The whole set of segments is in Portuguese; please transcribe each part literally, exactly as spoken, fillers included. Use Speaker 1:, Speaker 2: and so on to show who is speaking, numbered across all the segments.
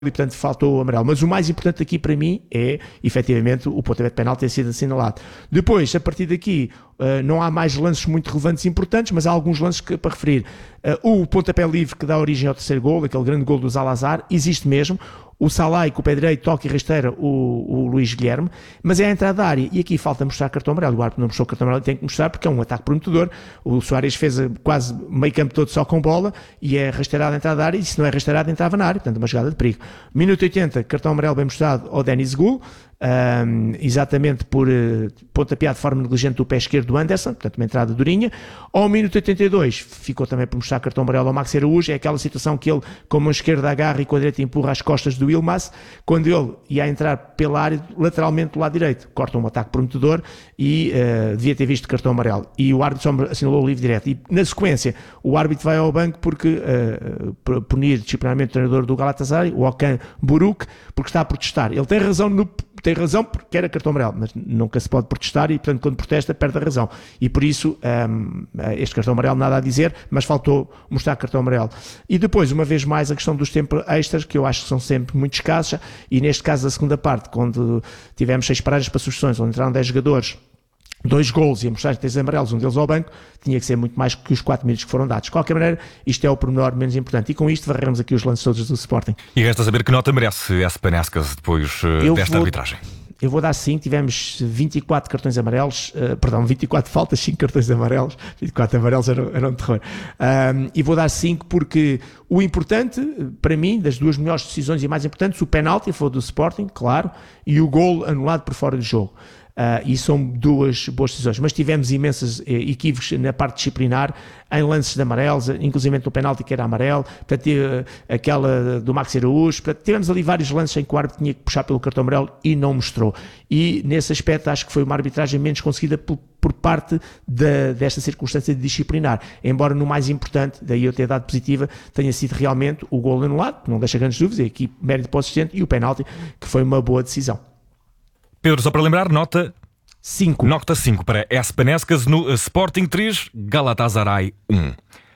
Speaker 1: e portanto faltou o amarelo. Mas o mais importante aqui para mim é, efetivamente, o pontapé de penalti ter sido assinalado. Depois, a partir daqui, uh, não há mais lances muito relevantes e importantes, mas há alguns lances que, para referir. Uh, o pontapé livre que dá origem ao terceiro gol, aquele grande gol do Zalazar, existe mesmo. O Salai, com o pé direito, toca e rasteira o, o Luís Guilherme, mas é a entrada da área, e aqui falta mostrar cartão amarelo. O árbitro não mostrou cartão amarelo, tem que mostrar porque é um ataque prometedor. O Soares fez quase meio campo todo só com bola, e é rasteirada a entrada da área, e se não é rasteirada, entrava na área, portanto uma jogada de perigo. Minuto oitenta, cartão amarelo bem mostrado ao Denis Gul, um, exatamente por uh, pontapear de forma negligente do pé esquerdo do Anderson, portanto uma entrada durinha. Ao minuto oitenta e dois, ficou também por mostrar cartão amarelo ao Max Araújo, é aquela situação que ele, com a mão esquerda agarra e com a direita empurra as costas do Yilmaz, quando ele ia entrar pela área, lateralmente do lado direito, corta um ataque prometedor e uh, devia ter visto cartão amarelo. E o árbitro só assinalou o livre direto. E na sequência, o árbitro vai ao banco porque uh, punir disciplinarmente o treinador do Galatasaray, o Okan Buruk, porque está a protestar. Ele tem razão no tem razão porque era cartão amarelo, mas nunca se pode protestar e, portanto, quando protesta, perde a razão. E por isso, um, este cartão amarelo nada a dizer, mas faltou mostrar cartão amarelo. E depois, uma vez mais, a questão dos tempos extras, que eu acho que são sempre muito escassos, e neste caso, a segunda parte, quando tivemos seis paragens para sugestões, onde entraram dez jogadores, dois golos e a mostrar três amarelos, um deles ao banco, tinha que ser muito mais que os quatro minutos que foram dados. De qualquer maneira, isto é o pormenor menos importante. E com isto varremos aqui os lances todos do Sporting.
Speaker 2: E resta saber que nota merece esse Penascas depois uh, desta
Speaker 1: vou,
Speaker 2: arbitragem.
Speaker 1: Eu vou dar cinco, tivemos vinte e quatro cartões amarelos, uh, perdão, vinte e quatro faltas, cinco cartões amarelos, vinte e quatro amarelos eram, eram um terror. Um, e vou dar cinco porque o importante, para mim, das duas melhores decisões e mais importantes, o penalti foi do Sporting, claro, e o gol anulado por fora do jogo. Uh, e são duas boas decisões, mas tivemos imensos eh, equívocos na parte disciplinar, em lances de amarelos, inclusive no penalti que era amarelo, portanto, uh, aquela do Max Araújo, portanto, tivemos ali vários lances em que o árbitro tinha que puxar pelo cartão amarelo e não mostrou, e nesse aspecto acho que foi uma arbitragem menos conseguida por, por parte de, desta circunstância de disciplinar, embora no mais importante, daí eu ter dado positiva, tenha sido realmente o golo anulado, que não deixa grandes dúvidas, aqui mérito para o assistente, e o penalti, que foi uma boa decisão.
Speaker 2: Pedro, só para lembrar, nota
Speaker 1: cinco.
Speaker 2: Nota cinco para S. Penascas no Sporting três, Galatasaray um.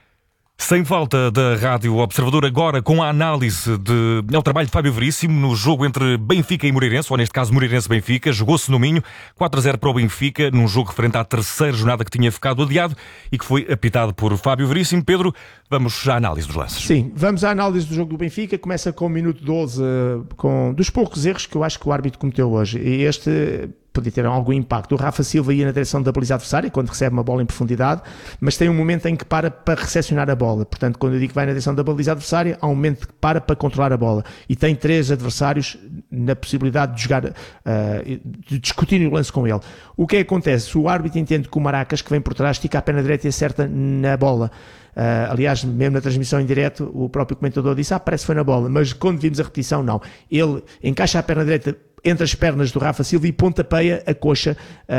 Speaker 2: Sem falta da Rádio Observador, agora com a análise de, é o trabalho de Fábio Veríssimo no jogo entre Benfica e Moreirense, ou neste caso Moreirense-Benfica, jogou-se no Minho, quatro a zero para o Benfica, num jogo referente à terceira jornada que tinha ficado adiado e que foi apitado por Fábio Veríssimo. Pedro, vamos à análise dos lances.
Speaker 1: Sim, vamos à análise do jogo do Benfica, começa com o minuto doze, com dos poucos erros que eu acho que o árbitro cometeu hoje, e este podia ter algum impacto. O Rafa Silva ia na direção da baliza adversária quando recebe uma bola em profundidade, mas tem um momento em que para para recepcionar a bola. Portanto, quando eu digo que vai na direção da baliza adversária, há um momento que para para controlar a bola. E tem três adversários na possibilidade de jogar, uh, de discutir o lance com ele. O que é que acontece? O árbitro entende que o Maracas, que vem por trás, estica a perna direita e acerta na bola. Uh, aliás, mesmo na transmissão em direto, o próprio comentador disse, ah, parece que foi na bola, mas quando vimos a repetição, não. Ele encaixa a perna direita entre as pernas do Rafa Silva e pontapeia a coxa,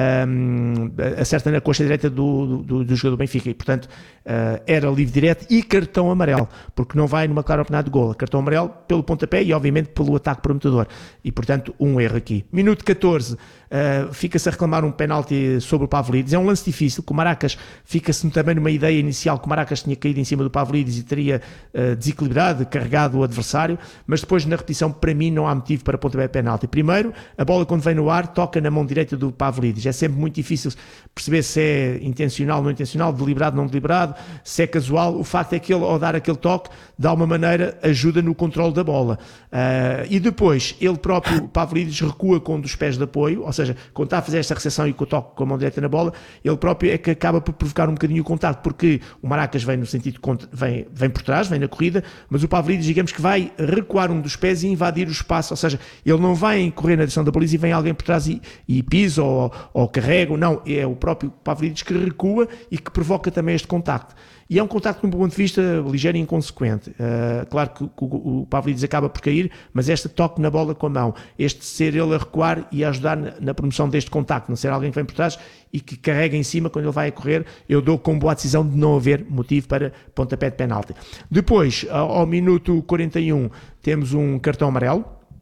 Speaker 1: um, acerta na coxa direita do, do, do jogador do Benfica, e portanto uh, era livre direto e cartão amarelo, porque não vai numa clara oportunidade de gol. Cartão amarelo pelo pontapé e obviamente pelo ataque prometedor, e portanto um erro aqui. Minuto catorze, uh, fica-se a reclamar um penalti sobre o Pavlidis. É um lance difícil, que o Maracas fica-se também numa ideia inicial que o Maracas tinha caído em cima do Pavlidis e teria uh, desequilibrado, carregado o adversário, mas depois na repetição para mim não há motivo para pontapé de penalti. Primeiro, a bola quando vem no ar toca na mão direita do Pavlidis. É sempre muito difícil perceber se é intencional ou não intencional, deliberado ou não deliberado, se é casual. O facto é que ele, ao dar aquele toque, de alguma maneira ajuda no controle da bola. Uh, e depois, ele próprio, o Pavlidis, recua com um dos pés de apoio, ou seja, quando está a fazer esta recepção e com o toque com a mão direita na bola, ele próprio é que acaba por provocar um bocadinho o contacto, porque o Maracas vem no sentido, vem, vem por trás, vem na corrida, mas o Pavlidis, digamos que vai recuar um dos pés e invadir o espaço, ou seja, ele não vai correr na direção da baliza e vem alguém por trás e, e pisa ou, ou carrega, não, é o próprio Pavlidis que recua e que provoca também este contacto. E é um contacto, de um ponto de vista, ligeiro e inconsequente. Uh, claro que, que o, o Pavlidis acaba por cair, mas este toque na bola com a mão, este ser ele a recuar e a ajudar na, na promoção deste contacto, não ser alguém que vem por trás e que carrega em cima quando ele vai a correr, eu dou como boa decisão de não haver motivo para pontapé de penalti. Depois, ao, ao minuto quarenta e um, temos um cartão amarelo.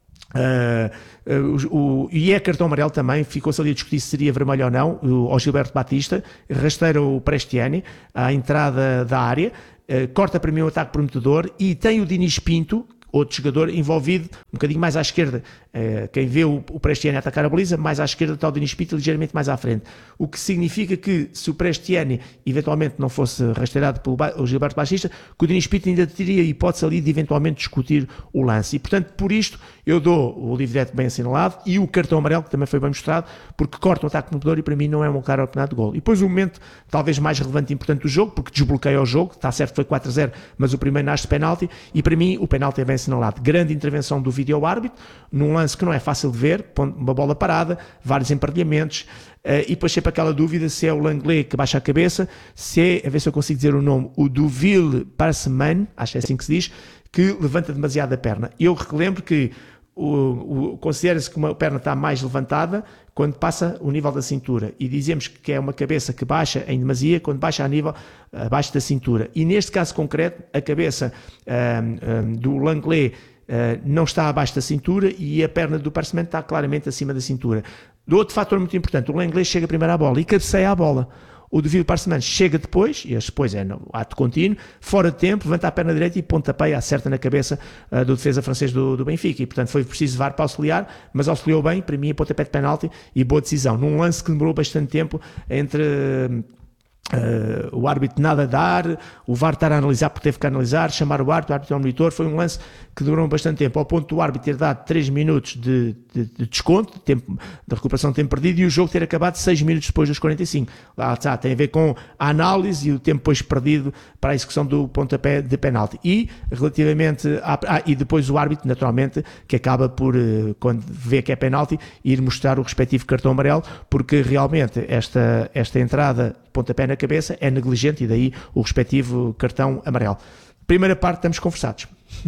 Speaker 1: Uh, uh, o, e é cartão amarelo também, ficou-se ali a discutir se seria vermelho ou não, o, ao Gilberto Batista, rasteira o Prestiani à entrada da área, uh, corta para mim o ataque prometedor e tem o Dinis Pinto, outro jogador envolvido, um bocadinho mais à esquerda. Uh, quem vê o, o Prestiani atacar a baliza, mais à esquerda está o Denis Pita, ligeiramente mais à frente. O que significa que, se o Prestiani eventualmente não fosse rasteirado pelo ba- o Gilberto Batista, que o Denis Pita ainda teria a hipótese ali de eventualmente discutir o lance. E, portanto, por isto, eu dou o livre direto bem assinalado e o cartão amarelo, que também foi bem mostrado, porque corta o ataque no motor e para mim não é um claro oportunidade de gol. E depois o momento talvez mais relevante e importante do jogo, porque desbloqueia o jogo, está certo que foi quatro a zero, mas o primeiro nasce de penalti, e para mim o penalti é bem assinalado. Grande intervenção do vídeo-árbitro, num lance que não é fácil de ver, uma bola parada, vários emparelhamentos, uh, e depois sempre aquela dúvida se é o Langlais que baixa a cabeça, se é, a ver se eu consigo dizer o nome, o Duville Parseman, acho que é assim que se diz, que levanta demasiado a perna. Eu relembro que O, o, considera-se que uma perna está mais levantada quando passa o nível da cintura, e dizemos que é uma cabeça que baixa em demasia quando baixa a nível abaixo da cintura, e neste caso concreto a cabeça um, um, do Langlais uh, não está abaixo da cintura e a perna do Parseman está claramente acima da cintura. Do outro fator muito importante, o Langlais chega primeiro à bola e cabeceia a bola. O Duville Parseman chega depois, e depois é no ato contínuo, fora de tempo, levanta a perna direita e pontapeia, acerta na cabeça uh, do defesa francês do, do Benfica, e portanto foi preciso V A R para auxiliar, mas auxiliou bem, para mim, pontapé de penalti e boa decisão, num lance que demorou bastante tempo entre... Uh, Uh, o árbitro nada a dar, o V A R estar a analisar porque teve que analisar, chamar o árbitro, o árbitro ao monitor. Foi um lance que durou bastante tempo, ao ponto do árbitro ter dado três minutos de, de, de desconto, de, tempo, de recuperação de tempo perdido, e o jogo ter acabado seis minutos depois dos quarenta e cinco. Lá está, tem a ver com a análise e o tempo depois perdido para a execução do pontapé de penalti. E relativamente a, ah, e depois o árbitro, naturalmente, que acaba por, quando vê que é penalti, ir mostrar o respectivo cartão amarelo, porque realmente esta, esta entrada pontapé na cabeça é negligente, e daí o respectivo cartão amarelo. Primeira parte, estamos conversados.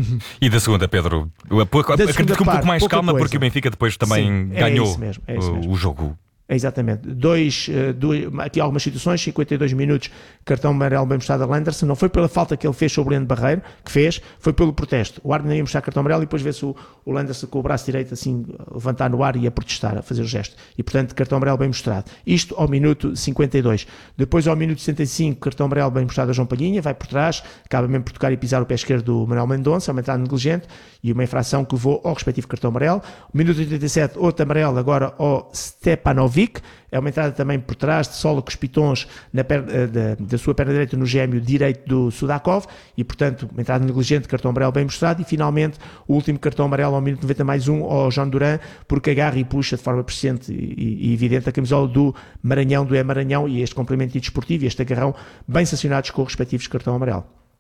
Speaker 2: E da segunda, Pedro? Eu acredito que um pouco mais calma, coisa. Porque o Benfica depois também Sim, é ganhou isso mesmo, é isso mesmo. o jogo.
Speaker 1: Exatamente. Dois, dois, aqui algumas situações, cinquenta e dois minutos, cartão amarelo bem mostrado a Lenderson. Não foi pela falta que ele fez sobre o Leandro Barreiro, que fez, foi pelo protesto. O árbitro não ia mostrar cartão amarelo e depois vê-se o, o Lenderson com o braço direito assim, levantar no ar e a protestar, a fazer o gesto. E portanto, cartão amarelo bem mostrado. Isto ao minuto cinquenta e dois. Depois ao minuto sessenta e cinco, cartão amarelo bem mostrado a João Palhinha, vai por trás, acaba mesmo por tocar e pisar o pé esquerdo do Manuel Mendonça, uma entrada negligente e uma infração que levou ao respectivo cartão amarelo. Minuto oitenta e sete, outro amarelo agora ao Stepanovic. É uma entrada também por trás de sola com os pitons na perna, da, da sua perna direita no gêmeo direito do Sudakov, e portanto uma entrada negligente, cartão amarelo bem mostrado. E finalmente o último cartão amarelo ao minuto noventa mais um ao João Duran, porque agarra e puxa de forma persistente e, e evidente a camisola do Maranhão, do É Maranhão, e este complemento desportivo e este agarrão bem sancionados com os respectivos cartão amarelo.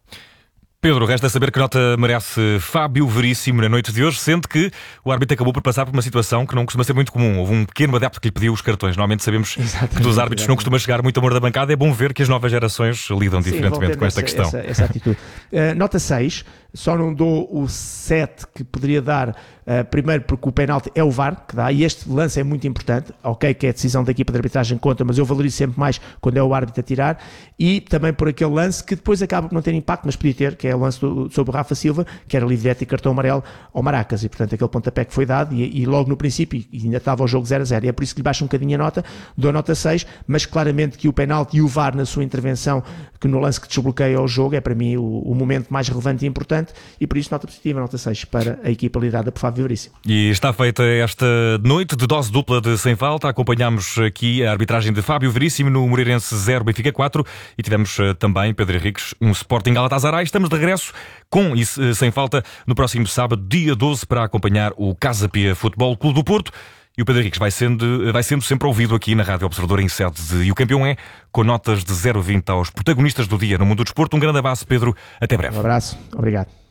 Speaker 2: Pedro, resta saber que nota merece Fábio Veríssimo na noite de hoje, sendo que o árbitro acabou por passar por uma situação que não costuma ser muito comum. Houve um pequeno adepto que lhe pediu os cartões. Normalmente sabemos Exatamente, que dos árbitros exatamente. não costuma chegar muito amor da bancada. É bom ver que as novas gerações lidam Sim, diferentemente com esta
Speaker 1: essa,
Speaker 2: questão.
Speaker 1: Essa, essa atitude. Uh, nota seis, só não dou o sete que poderia dar, uh, primeiro porque o penalti é o V A R que dá, e este lance é muito importante. Ok, que é a decisão da equipa de arbitragem conta, mas eu valorizo sempre mais quando é o árbitro a tirar, e também por aquele lance que depois acaba por não ter impacto, mas podia ter, que é o lance do, sobre o Rafa Silva, que era livre direto e cartão amarelo ao Maracas, e portanto aquele pontapé que foi dado, e, e logo no princípio, e ainda estava o jogo zero a zero, e é por isso que lhe baixa um bocadinho a nota, dou nota seis, mas claramente que o penalti e o V A R na sua intervenção, que no lance que desbloqueia o jogo, é para mim o, o momento mais relevante e importante, e por isso nota positiva, nota seis para a equipa liderada por Fábio Veríssimo.
Speaker 2: E está feita esta noite de dose dupla de Sem Falta. Acompanhámos aqui a arbitragem de Fábio Veríssimo no Moreirense zero, Benfica quatro, e tivemos também, Pedro Henriques, um Sporting Galatasaray. Estamos de regresso com e Sem Falta no próximo sábado, dia doze, para acompanhar o Casa Pia Futebol Clube do Porto. E o Pedro Henriques vai sendo, vai sendo sempre ouvido aqui na Rádio Observador em sede de E o Campeão é, com notas de zero a vinte aos protagonistas do dia no mundo do desporto. Um grande abraço, Pedro. Até breve.
Speaker 1: Um abraço. Obrigado.